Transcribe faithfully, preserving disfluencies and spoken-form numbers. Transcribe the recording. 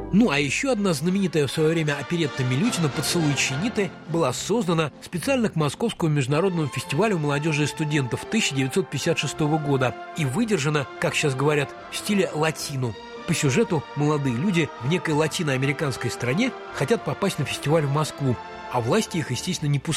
Ну, а еще одна знаменитая в свое время оперетта Милютина «Поцелуй Чиниты» была создана специально к Московскому международному фестивалю молодежи и студентов тысяча девятьсот пятьдесят шестого года и выдержана, как сейчас говорят, в стиле латино. По сюжету молодые люди в некой латиноамериканской стране хотят попасть на фестиваль в Москву, а власти их, естественно, не пускают.